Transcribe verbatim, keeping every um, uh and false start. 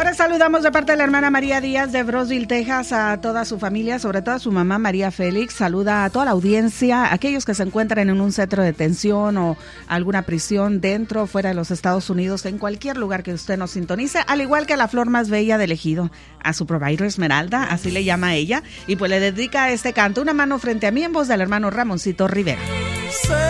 Ahora saludamos de parte de la hermana María Díaz de Brosville, Texas, a toda su familia, sobre todo a su mamá María Félix. Saluda a toda la audiencia, aquellos que se encuentran en un centro de detención o alguna prisión dentro o fuera de los Estados Unidos, en cualquier lugar que usted nos sintonice, al igual que a la flor más bella del ejido, a su provider Esmeralda, así le llama a ella, y pues le dedica este canto, Una mano frente a mí, en voz del hermano Ramoncito Rivera.